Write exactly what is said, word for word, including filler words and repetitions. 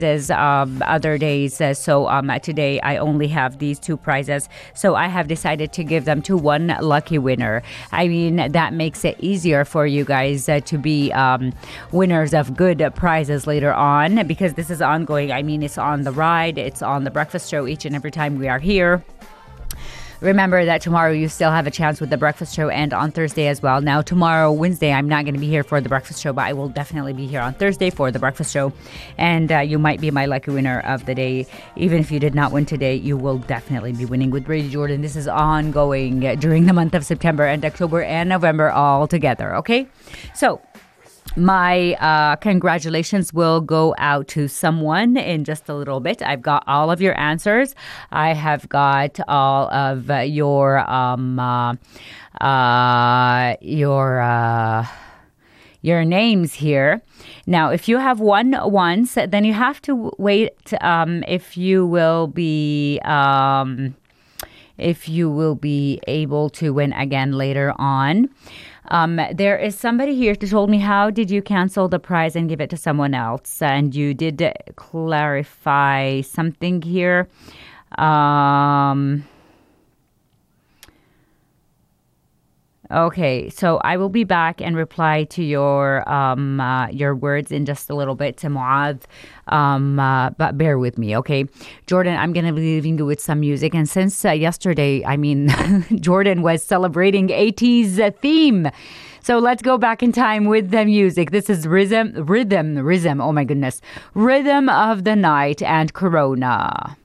um, other days. Uh, so um, today I only have these two prizes. So I have decided to give them to one lucky winner. I mean, that makes it easier for you guys uh, to be um, winners of good prizes later on, because this is ongoing. I mean, it's on the ride, it's on the breakfast show each and every time we are here. Remember that tomorrow you still have a chance with the breakfast show, and on Thursday as well. Now, tomorrow, Wednesday, I'm not going to be here for the breakfast show, but I will definitely be here on Thursday for the breakfast show. And uh, you might be my lucky winner of the day. Even if you did not win today, you will definitely be winning with Brady Jordan. This is ongoing during the month of September and October and November all together, okay? So, my uh, congratulations will go out to someone in just a little bit. I've got all of your answers. I have got all of uh, your um, uh, uh, your uh, your names here. Now, if you have won once, then you have to wait. Um, if you will be. Um, if you will be able to win again later on. Um, there is somebody here who told me, how did you cancel the prize and give it to someone else? And you did clarify something here. Um, okay, so I will be back and reply to your um, uh, your words in just a little bit to Muad. Um, uh, but bear with me, okay? Jordan, I'm going to be leaving you with some music. And since uh, yesterday, I mean, Jordan was celebrating eighties uh, theme. So let's go back in time with the music. This is Rhythm, Rhythm, Rhythm, oh my goodness. Rhythm of the Night and Corona.